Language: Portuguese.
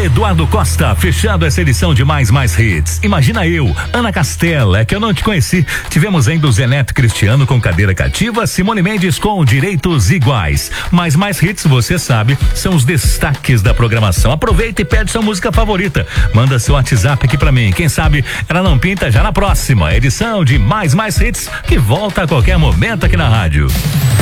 Eduardo Costa, fechando essa edição de Mais Hits. Imagina eu, Ana Castela, é que eu não te conheci. Tivemos ainda o Zeneto Cristiano com cadeira cativa, Simone Mendes com direitos iguais. Mas Mais Hits, você sabe, são os destaques da programação. Aproveita e pede sua música favorita. Manda seu WhatsApp aqui pra mim. Quem sabe ela não pinta já na próxima edição de Mais Hits, que volta a qualquer momento aqui na rádio.